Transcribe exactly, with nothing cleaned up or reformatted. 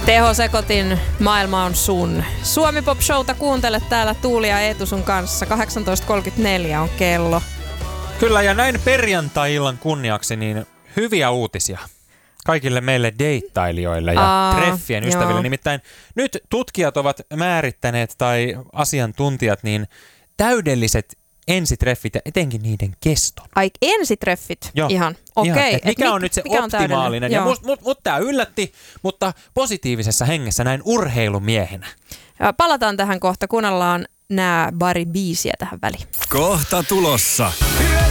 Tehosekotin maailma on sun. Suomi Pop Showta kuuntele täällä Tuuli ja Eetu sun kanssa. kahdeksantoista kolmekymmentäneljä on kello. Kyllä, ja näin perjantai-illan kunniaksi niin hyviä uutisia kaikille meille deittailijoille ja Aa, treffien ystäville. joo. Nimittäin nyt tutkijat ovat määrittäneet tai asiantuntijat niin täydelliset ensitreffit ja etenkin niiden keston. Ai ensitreffit? Joo. Ihan. Okei. Ihan, Okay. et mikä on nyt se mikä on optimaalinen? Ja Joo. mut, mut, mut tää yllätti, mutta positiivisessa hengessä näin urheilumiehenä. Ja palataan tähän kohta, kuunnellaan nämä pari biisiä tähän väliin. Kohta tulossa.